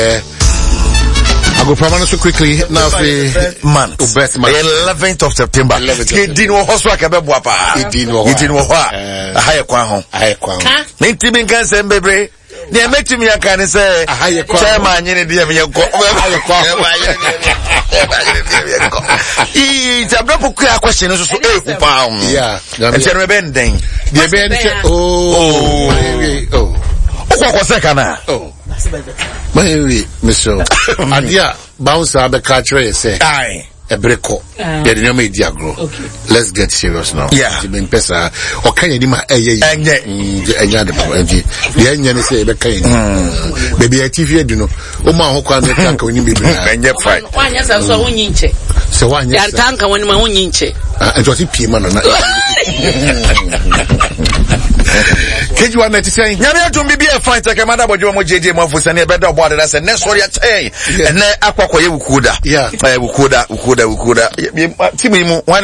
I go permanent so quickly now say man 11th of September Idino Hoswa Kabebwa pa Idino Hwa ahaye kwa ho Nintimi nkanse mbebre ne metimi yakane say ahaye kwa chairman nyine dia menyenko ahaye kwa it's a block question so pa yeah and we bend den the bend okwa sekana Maybe, Mr. Adia, bounce out the catcher, say, aye, a breako. Get no media grow. Let's get serious now. Yeah, been pesa, or can you ma the engine say, baby, a TV, you know, Oma Hokan, the tank when you be and yet fight. One yes, I saw 1 inch. So 1 year tank when my 1 inch. And was it Piman or not? Kid, you want to say, Yamia to be a fighter, Commander, but you want JJ Mofus and a better water as a next for your tay. And then Aqua Ukuda. Yeah, Ukuda. Timmy, one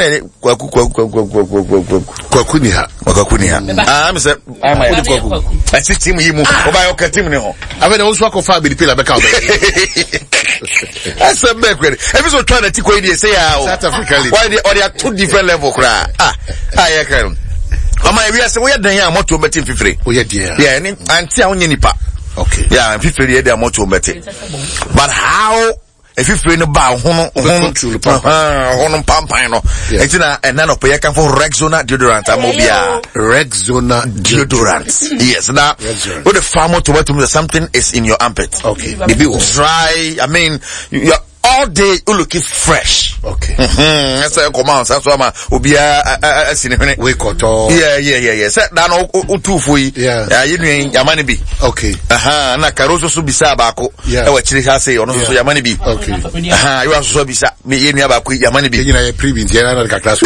Kwakunia. I'm said, I see Timmy by Okatimino. I mean, also walk far with the pillar back out. That's a backward. Everyone trying to take away the say, South Africa. Why they are 2 different level cry. I can. We are so we are done motor betting free. Oh yeah, dear. Yeah, and tell nipa. Okay. Yeah, and 50 they are motor betting. But how if you free no bow hono pampino. It's and none of pay can for Rexona deodorant amobia. Rexona deodorant. Yes, now with the farmer to what something is in your armpit. Okay. Maybe dry. I mean you all day you looking fresh. Okay. That's a command. That's why my ubia we got all. Yeah. Set down two for you. Yeah. You doing Yamani B. Okay. Na Caruso Subisa Bako. Yeah. What you say on also Yamani B. Okay. You are so bisa me in Yabaku Yamani B. You know, a previous general class.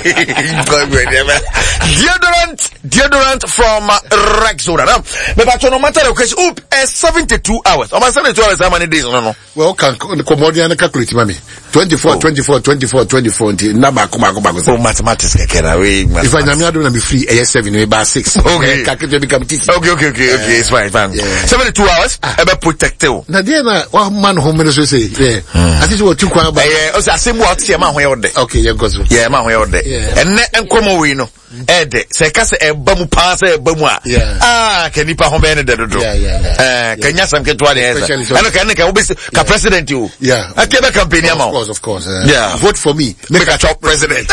Deodorant from Rexona. Now, but no matter the question, 72 hours. Almost 72 hours. How many days? No. Well, can commodity calculate, mommy. 24 until number so mathematics kekera we if I am not be free 7 we by 6 okay calculate become okay it's fine 72 hours ebe protect you na there na one man home minister say I think what you kwa ba o say asem what say ma ho yode okay you go so yeah ma ho yode enne enkomo we no ede say ka say eba mu pa say eba mu a ka nipa ho be ne de dodo kanya sam ke to ade esa eno ka ne ka obi ka president you akebe campaign ama of course vote for me make a top president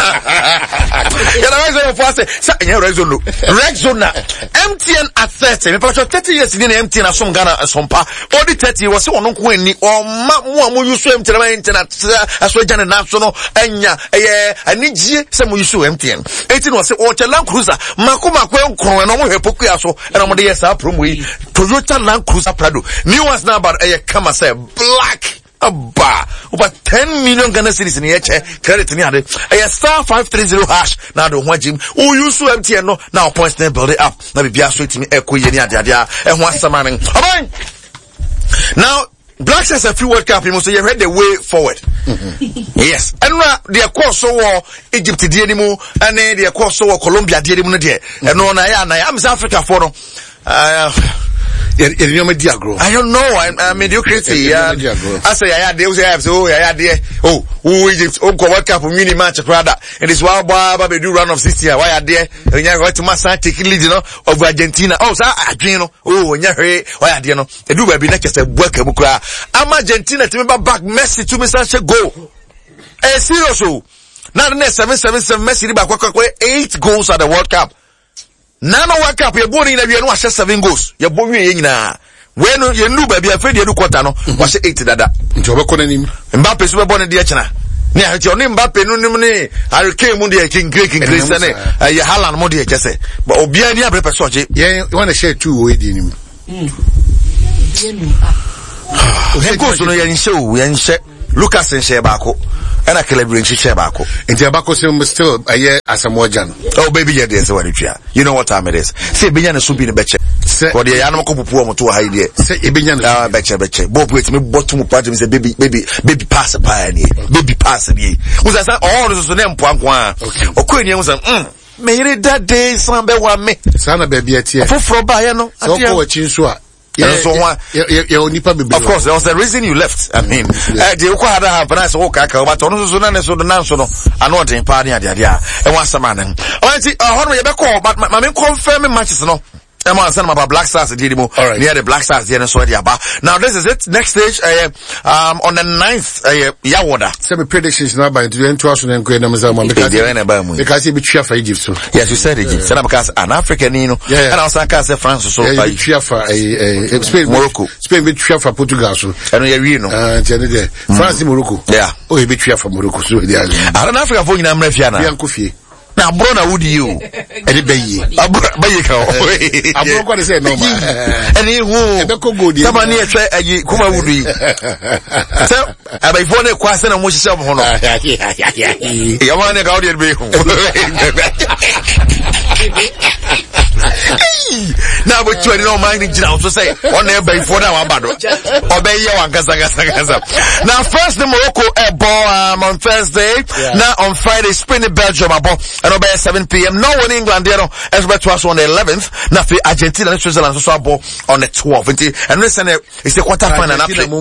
Rexona MTN at 30 me pacho 30 years in MTN asom Ghana asompa all the 30 was one nko ani o ma mo use MTN na internet aso Ghana na so no anya anigye se mo use MTN 18 was o Land Cruiser makoma nkron no mo hepoku aso na mo de yes promo yi Toyota Land Cruiser Prado new ones now about come say black Abba, over 10 million Ghana cedis in the credit in the star 530 hash. Now the one Jim, who used to MTN no now points then build it up. Now be a sweet me echo and one summoning. Now Blacks has a few World Cup, you must say you read the way forward. Yes. And they are course so Egypt anymore, and they are course so Colombia anymore there. And no I'm South Africa for no. I don't know. I'm mediocrity. I say I had Egypt. World Cup mini match rather. And it's why Baba do run of 60. Why are there? When you go to Massa take lead, you know, of Argentina. Oh, Argentina. Oh, when you why are there? No, they do be next a work. I'm Argentina to remember back Messi to me such a goal. Seriously. Now the next 777 Messi back 8 goals at the World Cup. Nano World Cup, you're born in a year, no 7 goals. You're born in when you knew baby, afraid you do quarter no, was 8 dada. Mbappe super born in the China. Near your name Mbappe, no, I came on the King Greek and Grace, you Haaland Modi, just say. But Obiania Brepasochi, yeah, you want to share 2 with him. Goes to the show, and share Lucas and Shebako. And I can bring Shebako. And Jabako still a year as a more jan. Oh, baby, yeah, there's one. You know what time it is. Say, Biana should be the betcher. For the animal poor to a idea. Say, Biana, betcher. Bob with me, bottom part of baby pass a pioneer. Baby pass a year. Was that all the name Pangua? Or Queen was May that day, some be one me. Son of baby at here. For Bayano, so for Chinsua. And so of course, there was a reason you left. I mean, the Ukwada have a nice walk, but on so the national, and not in party, and once a man. But my main confirming matches, no. I'm on some about Black Stars near the Black Stars now this is it. Next stage on the 9th Yawoda. Some predictions now by 2000 because he be cheer for Egypt. So yes, you said Egypt. Because an African, you know, and also I say France. So cheer for Spain, Morocco. Spain be cheer for Portugal. So and you know, France, Morocco. Yeah. Oh, he be cheer for Morocco. So they are. I don't Africa for you. I'm Refiana. Now, Brona, would you? And it be I'm not going to say no more. And he who, someone near Kuma would be. So, I may phone a question and wish yourself on. You want to go to now, but you don't mind it now to say, on there before now, obey you and Gaza. Now, first, the Morocco ball on Thursday. Now, on Friday, Spain and Belgium and obey 7 p.m. No one in England, you know, as well to on the 11th. Now, for Argentina and Switzerland, so on the 12th. And listen, it's a quarter final.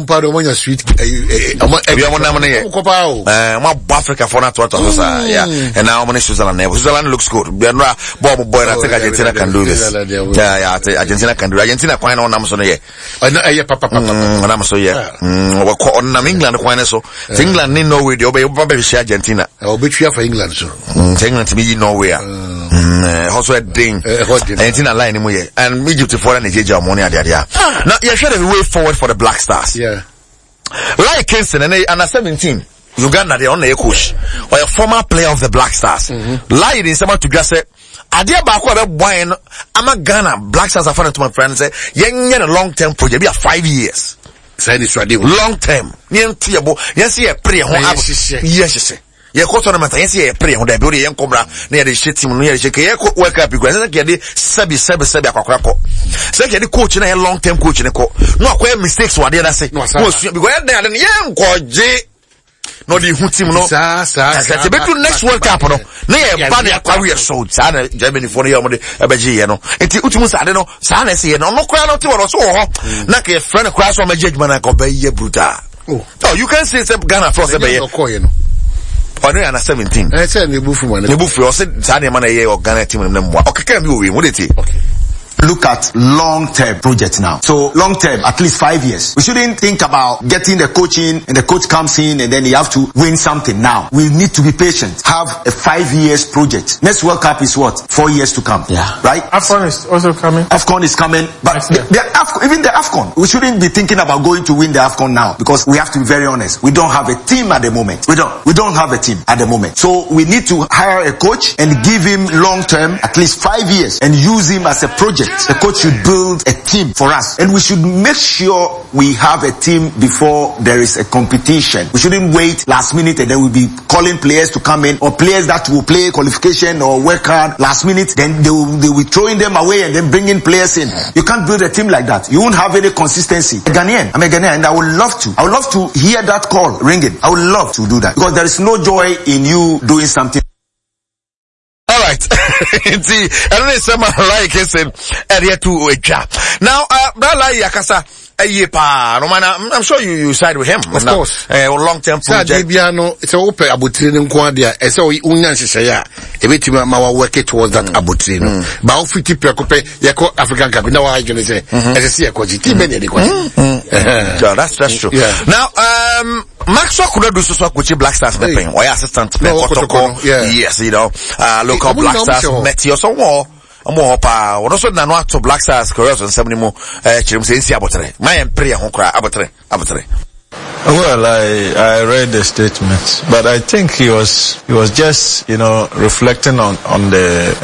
Africa for not and now Switzerland looks good. Bob, I think Argentina can do this. Yeah, Argentina can do. Argentina quite on Amazon. England quite so. England need no way. Obey Argentina. I'll be for England so. England to be nowhere. Also a ding. Argentina line him and Egypt for an Nigeria money. Now you should have a way forward for the Black Stars. Yeah. Like Kingston and under 17. Uganda they on the coach or a former player of the Black Stars. Lied in someone to just say Adia Bako about wine. I'm a Ghana Black Stars. I found to my friend and say, "Yen a long term project. Be a 5 years. Long term. Yes, yeah, pray. Yes, yeah, co tournament. Yes, yeah, pray. On the building, young cobra near the shit team near the shake. Work up because I get the sebi akwako. So get the coach in a long term coach in a co. No, quite mistakes. What did I say? No, because there and young coach. No, the team no. That's a bit to next World Cup, no. Near Banya career so Sana Germany for the Abaji, no. It's Utimus, I don't know. Sana say no crown of tomorrow. So, not a friend across from a judgment I can be bruta. Oh, you can say it's a Ghana for the Bay. Under 17. I said the buff one. The buff was Sadia Mana or Ghana team and them. Okay, can you win? What is it? Okay. Look at long-term project now. So long-term, at least 5 years. We shouldn't think about getting the coach in and the coach comes in and then you have to win something now. We need to be patient. Have a 5 years project. Next World Cup is what? 4 years to come. Yeah. Right? AFCON is also coming. AFCON is coming. But even the AFCON, we shouldn't be thinking about going to win the AFCON now because we have to be very honest. We don't have a team at the moment. We don't have a team at the moment. So we need to hire a coach and give him long-term, at least 5 years and use him as a project. The coach should build a team for us and we should make sure we have a team before there is a competition. We shouldn't wait last minute and then we'll be calling players to come in or players that will play qualification or work hard last minute. Then they will be throwing them away and then bringing players in. You can't build a team like that. You won't have any consistency. I'm a Ghanaian and I would love to hear that call ringing. I would love to do that because there is no joy in you doing something. Alright. See, I don't know someone like saying area to a job. Now, Brala Yakasa, I'm sure you side with him. Of course. Long term project. It's a open abutrino Quadia, and so Union Shaya, a bit more work towards that abutrino. But 50 preoccupy, Yako African Cup. Now I can say, as I see a quantity, many that's true. Yeah. Now, Maxwell could do so with Black Stars playing, or assistant protocol. Yes, you know, local Black Stars met you so more. What also now to Black Stars careers and 70 more Chirim my prayer won't cry abattre. Well, I read the statement, but I think he was just, reflecting on the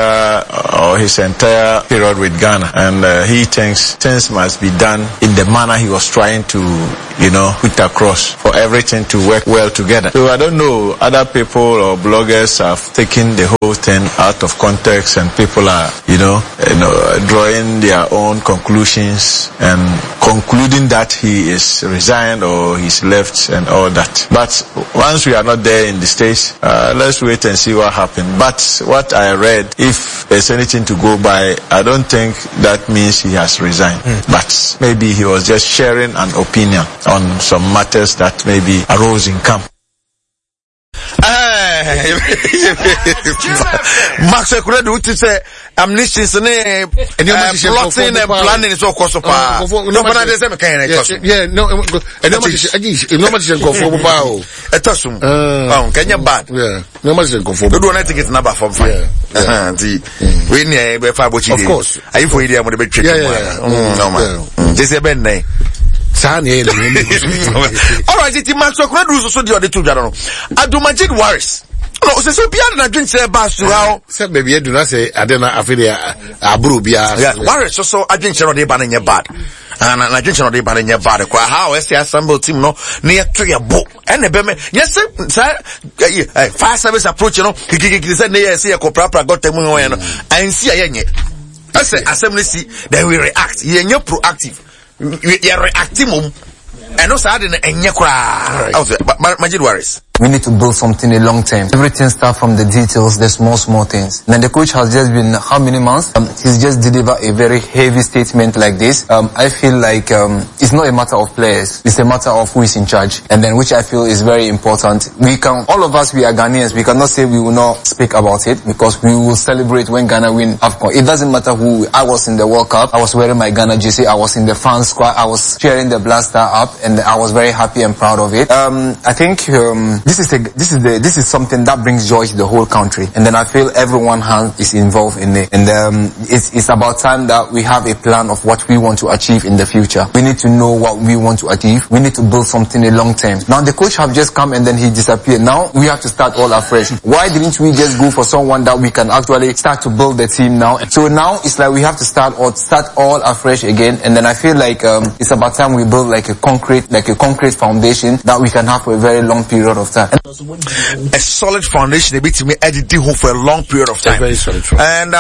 his entire period with Ghana, and he thinks things must be done in the manner he was trying to put across for everything to work well together. So I don't know, other people or bloggers have taken the whole thing out of context and people are, drawing their own conclusions and concluding that he is resigned or he's left and all that. But once we are not there in the States, let's wait and see what happens. But what I read, if there's anything to go by, I don't think that means he has resigned. But maybe he was just sharing an opinion on some matters that maybe arose in camp. Max Ekuradu to say amnesty plotting and planning is all cost of power. No, but I just have a kind of no, much go for a tossum. Can you bad? Yeah, no much go for. Do not take it number from fire. We need a 5 of course. I for idea with a bit. No, man. Just a bad name. All right, it's Max Ekuradu so the other two. Abdul-Majid Waris. No, so Pierre na drink say bass to how say baby do not say adena afide aburu bia. Yeah, Waris so I drink no dey ban nye bad. And I drink no dey ban nye bad. Kwa how we assemble team no na to your book. And be me yes sir fire service approach no kiki say na yes say proper got temu ho no. And see ayenye. I say assembly see then we react. Yenye proactive. We reactive and no sad in enye kra. Majid Waris. We need to build something a long term. Everything starts from the details, the small things. Then the coach has just been how many months? He's just delivered a very heavy statement like this. I feel like it's not a matter of players. It's a matter of who is in charge. And then which I feel is very important. All of us, we are Ghanaians. We cannot say we will not speak about it because we will celebrate when Ghana win AFCON. It doesn't matter who. I was in the World Cup. I was wearing my Ghana jersey. I was in the fan squad. I was cheering the blaster up and I was very happy and proud of it. I think this is something that brings joy to the whole country, and then I feel everyone is involved in it, and it's about time that we have a plan of what we want to achieve in the future. We need to know what we want to achieve. We need to build something a long term. Now the coach have just come and then he disappeared. Now we have to start all afresh. Why didn't we just go for someone that we can actually start to build the team now? So now it's like we have to start all afresh again, and then I feel like it's about time we build like a concrete foundation that we can have for a very long period of time. A solid foundation, a bit to me, editing for a long period of time. Very solid. And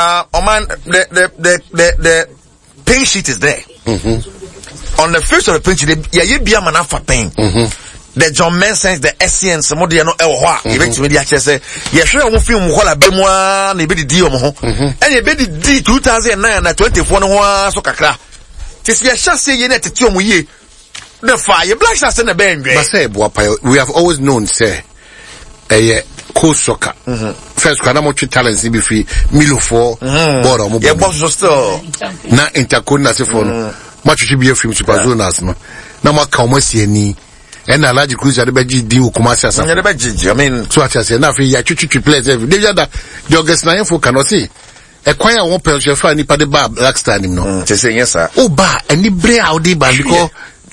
the paint sheet is there. On the first of the paint sheet, you be a man for pain. The John Menson, the SCN, some of the no eventually the say, yeah, sure, I film Walla Bemoa, the bit deal, and a bit D 2009 at 24 so kakra. Tis your chassis in at the the fire black shots in the band. We have always known, say, cool soccer. First, Kanamochi talents be free, Milo for, Boro, yeah, boss was still not intercona phone. Much should be a film to Pazunas, no. No more Kamasi any. And a large cruise at the Beji Dio Kumasa. I mean, so I say, nothing, ya chuchu plays every day. The August 9 for cannot see. A choir won't pay your friend, Nipa de Bar, black standing, no. To say yes, sir. Oh, ba, and the bray out the bar because.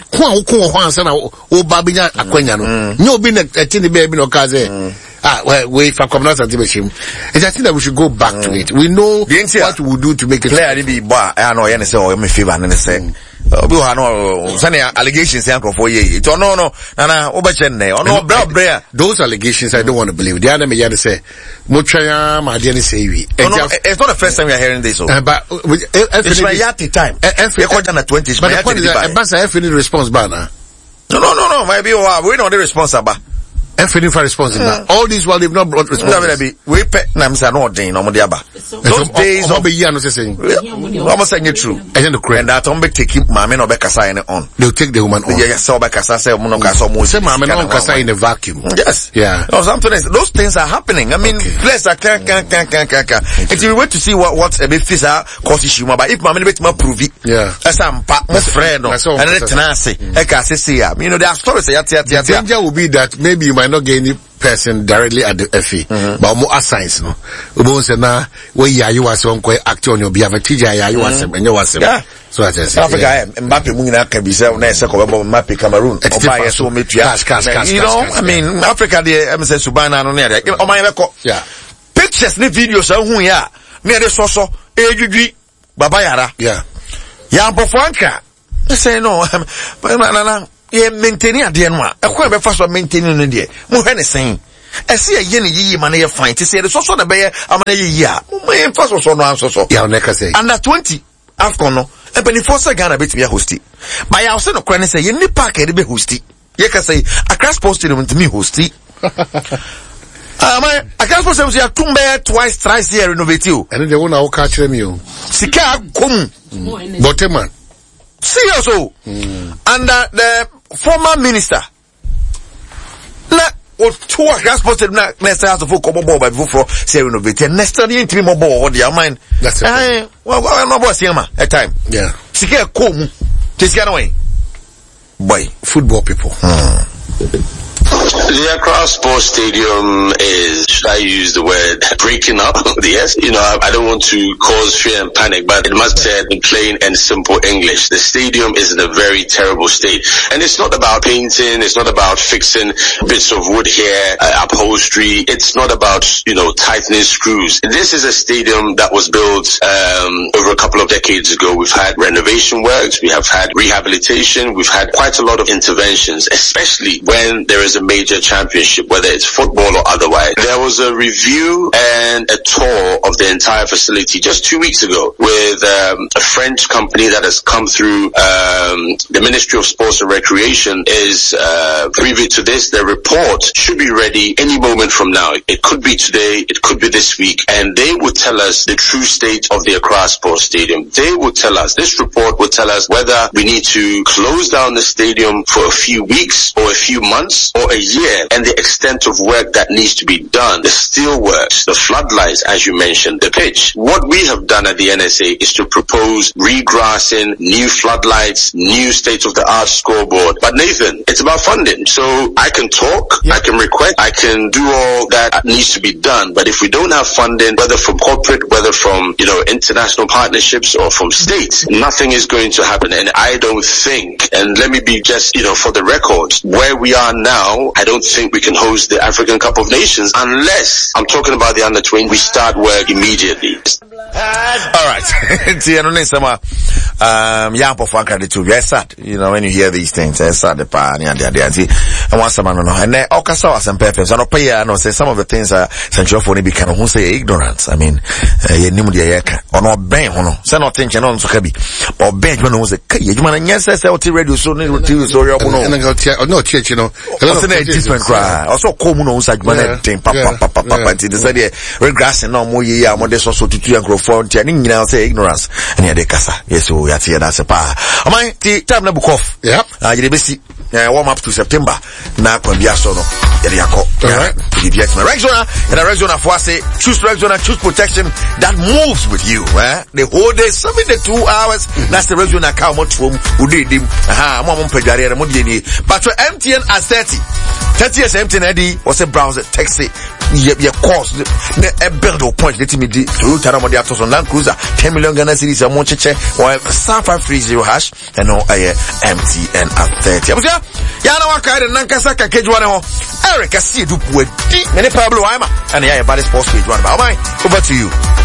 Babinya Aquenya no being a tiny baby no kaze. We for commerce and team. And I think that we should go back to it. We know what we do to make it clear. I know any say me favor and say we no allegations for ye. No those allegations I don't want to believe. The other me say Muchaya my dear say we. It's not the first time we are hearing this. But it's my yati time. But the point is that any response banner. No, maybe we know the responsible. Any for responsible. All these while they've not brought responsibility. We pet Namsa no day no modiaba. Those days of the year no saying. Almost saying it true. And that on be take Mame no Bekasa on. They'll take the woman on. Yes, so Bekasa say Monokasa mo say Mame no Kasa in a vacuum. Yes. Yeah. No, sometimes those things are happening. I mean, place are can. If we wait to see what a bit fisa cause issue, but if Mame bet ma prove it. Yeah. As I'm my friend and let tenacity. Eka say you know there are stories The danger will be that maybe you might not get any person directly at the FA, but more assigns no. Ubon say na we ya you was on act on your behalf. TJ ya you was and you was. Yeah. So I say Africa Mbappe mu na can be say na say ko Mbappe Cameroon. Oba so metu cash. You know, I mean Africa there am say Subana no there. O man be ko. Yeah. Pictures ni videos hu ya. Me dey so ejudwi baba yara. Yeah. Ya bofo anka. Say no. ye maintaining ade no a ekwan be fa so maintaining no de mo hwe ne sen ese ye ne yiyi ma na ye fine ti say so na be ye amana yiyi a mo ye fa so no anso so ya na ka say under 20 AFCON no e be ni force Ghana bet me hosti ba ya so no kra ne say ye ni park e be hosti ye ka say Accra Sports Stadium to me hosti I can't suppose you are twice, thrice here renovate you. And they won't now catch them you. Sika kum. Boteman. See also. Under the former minister. Na o two Accra Sports na next house of come board by before say renovate. Next time you into more board their mind. That's it. Well, no boss here at time. Yeah. Sika kum. Sika way. Boy, football people. The Accra Sports Stadium is, should I use the word, breaking up? Yes. You know, I don't want to cause fear and panic, but it must be said in plain and simple English. The stadium is in a very terrible state. And it's not about painting, it's not about fixing bits of wood here, upholstery. It's not about, you know, tightening screws. This is a stadium that was built over a couple of decades ago. We've had renovation works, we have had rehabilitation, we've had quite a lot of interventions, especially when there is a major championship, whether it's football or otherwise. There was a review and a tour of the entire facility just 2 weeks ago with a French company that has come through. The Ministry of Sports and Recreation is privy to this. The report should be ready any moment from now. It could be today, it could be this week, and they will tell us the true state of the Accra Sports Stadium. They will tell us, this report will tell us whether we need to close down the stadium for a few weeks or a few months or a year, and the extent of work that needs to be done, the steel works, the floodlights, as you mentioned, the pitch. What we have done at the NSA is to propose regrassing, new floodlights, new state-of-the-art scoreboard. But Nathan, it's about funding. So I can talk, I can request, I can do all that needs to be done. But if we don't have funding, whether from corporate, whether from, you know, international partnerships or from states, nothing is going to happen. And I don't think, and let me be just, you know, for the record, where we are now, I don't think we can host the African Cup of Nations unless, I'm talking about the under-20, we start work immediately. Alright. Yes, sad. You know, when you hear these things, it's sad. And once a man, and then Okasa was some purpose. And I know say some of the things are central for be kind of who say ignorance. I mean, you knew the yaka or not ben, send not thinking on so heavy or ben when was a you man, yes, I say, radio so near to so no church, you know, different cry. Also, common like one thing, papa, and they said, regrassing no more year, more this also to and grow for and you say ignorance. And yeah, they casa. Yes, so we are here, that's a pa. Am I the time na book off? Yeah. You basic warm up to September. Na kwa biaso no. Yako. Alright. To the Vietnam. Rexona, and a Rexona for say, choose Rexona, choose protection that moves with you. The whole day, 72 hours. That's the Rexona cow much room. Who did him? Mom Pedari, but for MTN at 30 years MTN Eddie was a browser, text it. Your course, a build or point, let me do Taramodiatos on Land Cruiser, 10 million Ghana cities, and one cheche, or star 530 hash, and no MTN at 30. Yana Waka and Nankasaka Kejuano, Eric, I see you do with many Pablo Ima, and yeah, body sports page one. Over to you.